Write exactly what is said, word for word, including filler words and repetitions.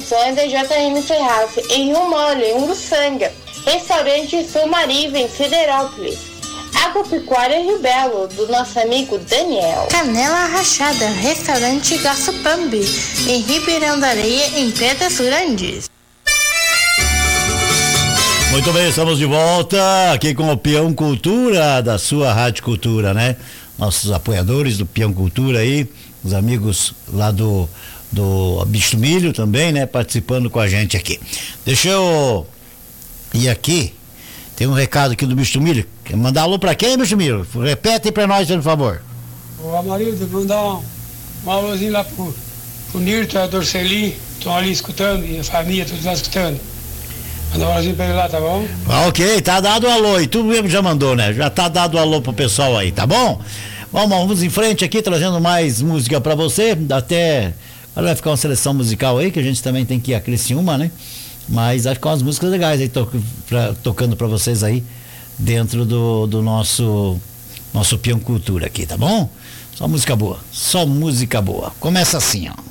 é da J M Terraço, em Rio Mole, em Uruçanga. Restaurante Sulmariva, em Siderópolis. Agropecuária Rio Belo, do nosso amigo Daniel. Canela Rachada, Restaurante Garçupambi, em Ribeirão da Areia, em Pedras Grandes. Muito bem, estamos de volta aqui com o Peão Cultura, da sua Rádio Cultura, né? Nossos apoiadores do Peão Cultura aí, os amigos lá do, do Bicho Milho também, né? Participando com a gente aqui. Deixa eu ir aqui, tem um recado aqui do Bicho Milho. Quer mandar alô pra quem, Bicho Milho? Repete aí pra nós, por favor. Ô Amarildo, mandar um, um alôzinho lá pro, pro Nirto, a Dorceli, estão ali escutando, e a família, todos lá escutando. Manda um alôzinho pra ele lá, tá bom? Ah, ok, tá dado o alô, e tu mesmo já mandou, né? Já tá dado o alô pro pessoal aí, tá bom? Vamos, vamos em frente aqui, trazendo mais música pra você, até agora vai ficar uma seleção musical aí, que a gente também tem que ir a Criciúma, né? Mas vai ficar umas músicas legais aí, to, pra, tocando pra vocês aí, dentro do, do nosso, nosso Peão Cultura aqui, tá bom? Só música boa, só música boa. Começa assim, ó.